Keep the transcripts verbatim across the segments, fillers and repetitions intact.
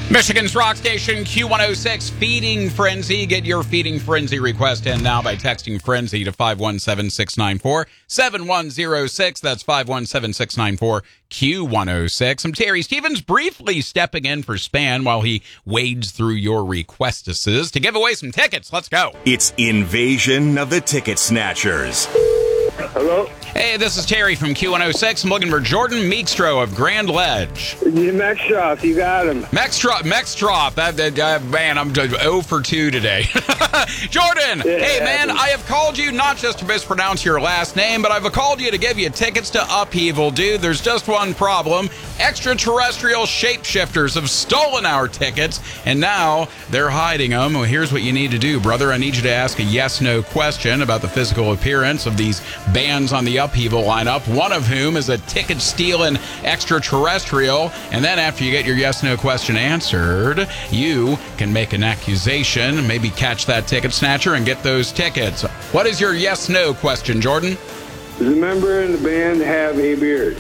Michigan's rock station Q one oh six, Feeding Frenzy. Get your Feeding Frenzy request in now by texting Frenzy to five one seven, six nine four, seven one zero six. That's five one seven, six nine four, Q one oh six. I'm Terry Stevens, briefly stepping in for Span while he wades through your requestuses to give away some tickets. Let's go. It's Invasion of the Ticket Snatchers. Hello? Hey, this is Terry from Q one oh six. I'm looking for Jordan Meekstro of Grand Ledge. You Mextroff, you got him. Mextrop, Mextrop. That, that, uh, man, I'm zero for two today. Jordan, Yeah, hey, man, I have called you not just to mispronounce your last name, but I've called you to give you tickets to Upheaval, dude. There's just one problem. Extraterrestrial shapeshifters have stolen our tickets, and now they're hiding them. Well, here's what you need to do, brother. I need you to ask a yes-no question about the physical appearance of these bands on the Upheaval lineup, one of whom is a ticket-stealing extraterrestrial. And then after you get your yes-no question answered, you can make an accusation, maybe catch that ticket snatcher and get those tickets. What is your yes-no question, Jordan? Does a member in the band have a beard?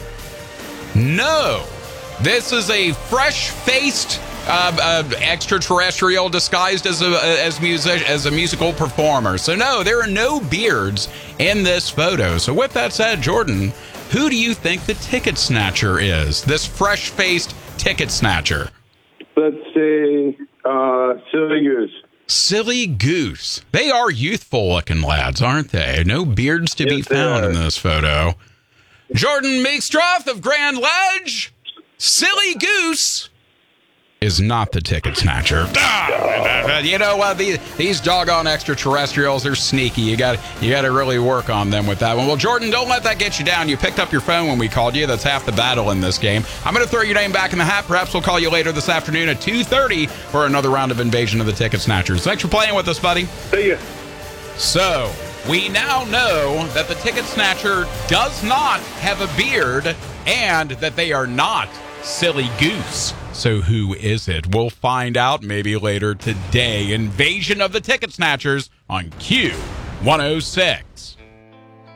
No. This is a fresh-faced uh, uh, extraterrestrial disguised as a as music as a musical performer. So no, there are no beards in this photo. So with that said, Jordan, who do you think the ticket snatcher is? This fresh-faced ticket snatcher. Let's say, uh, Silly Goose. Silly Goose. They are youthful-looking lads, aren't they? No beards to be Yes, they found are. in this photo. Jordan Meekstroth of Grand Ledge, Silly Goose is not the ticket snatcher. Ah, you know what? These, these doggone extraterrestrials are sneaky. You got you got to really work on them with that one. Well, Jordan, don't let that get you down. You picked up your phone when we called you. That's half the battle in this game. I'm going to throw your name back in the hat. Perhaps we'll call you later this afternoon at two thirty for another round of Invasion of the Ticket Snatchers. Thanks for playing with us, buddy. See ya. So, we now know that the ticket snatcher does not have a beard and that they are not Silly Goose. So who is it? We'll find out maybe later today. Invasion of the Ticket Snatchers on Q one oh six.